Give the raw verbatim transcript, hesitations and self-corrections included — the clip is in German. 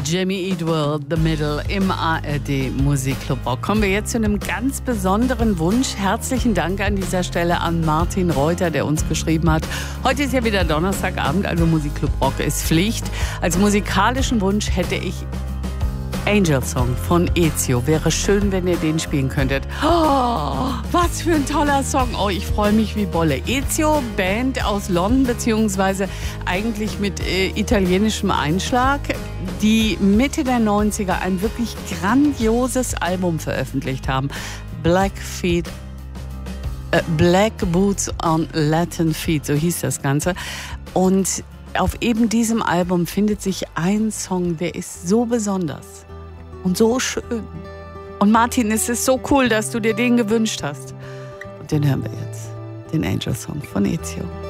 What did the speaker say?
Jimmy Eat World, The Middle im A R D Musikclub Rock. Kommen wir jetzt zu einem ganz besonderen Wunsch. Herzlichen Dank an dieser Stelle an Martin Reuter, der uns geschrieben hat. Heute ist ja wieder Donnerstagabend, also Musikclub Rock ist Pflicht. Als musikalischen Wunsch hätte ich Angel Song von Ezio. Wäre schön, wenn ihr den spielen könntet. Oh, was für ein toller Song. Oh, ich freue mich wie Bolle. Ezio, Band aus London, beziehungsweise eigentlich mit äh, italienischem Einschlag, die Mitte der neunziger ein wirklich grandioses Album veröffentlicht haben. Black Feet, äh, Black Boots on Latin Feet, so hieß das Ganze. Und auf eben diesem Album findet sich ein Song, der ist so besonders und so schön. Und Martin, es ist so cool, dass du dir den gewünscht hast. Und den hören wir jetzt, den Angel Song von Ezio.